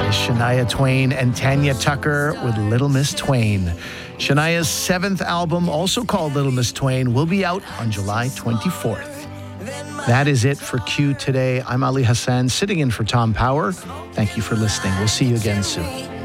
is Shania Twain and Tanya Tucker with Little Miss Twain. Shania's 7th album, also called Little Miss Twain, will be out on July 24th. That is it for Q today. I'm Ali Hassan, sitting in for Tom Power. Thank you for listening. We'll see you again soon.